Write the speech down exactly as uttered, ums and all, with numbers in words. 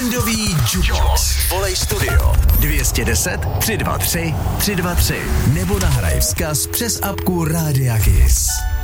Víkendový Jukebox. Volej studio dvě stě deset, tři sta dvacet tři, tři sta dvacet tři nebo nahraj vzkaz přes apku Rádia Kiss.